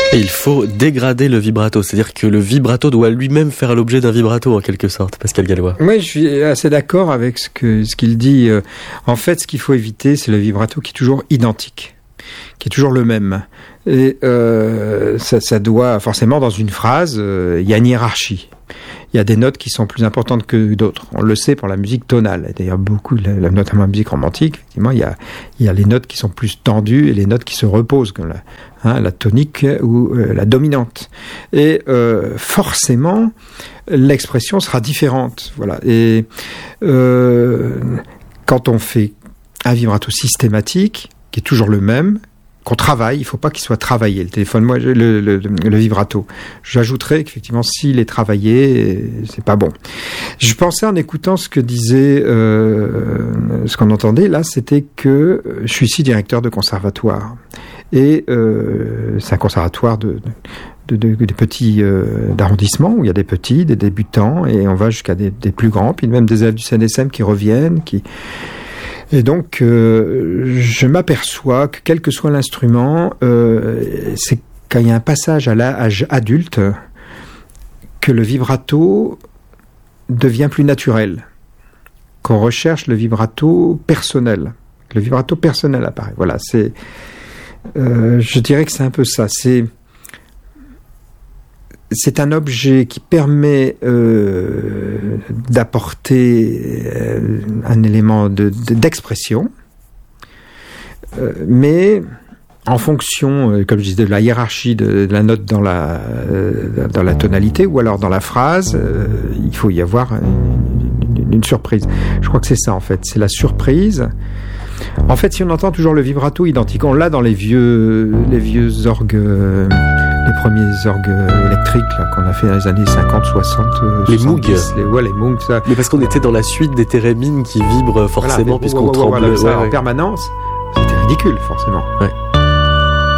Et il faut dégrader le vibrato, c'est-à-dire que le vibrato doit lui-même faire l'objet d'un vibrato en quelque sorte, Pascal Gallois. Oui, je suis assez d'accord avec ce qu'il dit. En fait, ce qu'il faut éviter, c'est le vibrato qui est toujours identique, qui est toujours le même. Et ça doit forcément, dans une phrase, il y a une hiérarchie. Il y a des notes qui sont plus importantes que d'autres. On le sait pour la musique tonale. Et d'ailleurs, notamment la musique romantique, effectivement, il y a les notes qui sont plus tendues et les notes qui se reposent, comme la tonique ou la dominante. Et forcément, l'expression sera différente. Voilà. Et quand on fait un vibrato systématique, qui est toujours le même, qu'on travaille, il ne faut pas qu'il soit travaillé. Le vibrato. J'ajouterais qu'effectivement, s'il est travaillé, c'est pas bon. Je pensais en écoutant ce que disait, ce qu'on entendait là, c'était que je suis ici directeur de conservatoire. Et c'est un conservatoire des petits d'arrondissement, où il y a des petits, des débutants, et on va jusqu'à des plus grands, puis même des élèves du CNSM qui reviennent, Et donc, je m'aperçois que quel que soit l'instrument, c'est quand il y a un passage à l'âge adulte que le vibrato devient plus naturel, qu'on recherche le vibrato personnel. Le vibrato personnel apparaît. Voilà, je dirais que c'est un peu ça. C'est un objet qui permet d'apporter un élément d'expression, mais en fonction, comme je disais, de la hiérarchie de la note dans la tonalité ou alors dans la phrase, il faut y avoir une surprise. Je crois que c'est ça en fait, c'est la surprise. En fait, si on entend toujours le vibrato identique, on l'a dans les vieux orgues, les premiers orgues électriques là, qu'on a fait dans les années 50, 60, les 70. Les Moog, ça. Mais parce qu'on était dans la suite des thérémines qui vibrent forcément, puisqu'on tremble en permanence. C'était ridicule, forcément. Ouais.